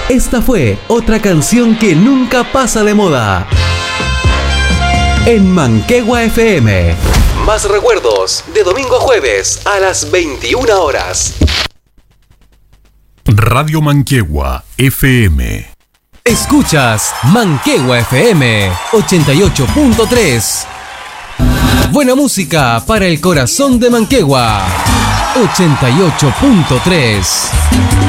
Esta fue otra canción que nunca pasa de moda. En Manquehue FM. Más recuerdos de domingo a jueves a las 21 horas. Radio Manquehue FM. Escuchas Manquehue FM 88.3. Buena música para el corazón de Manquehue 88.3.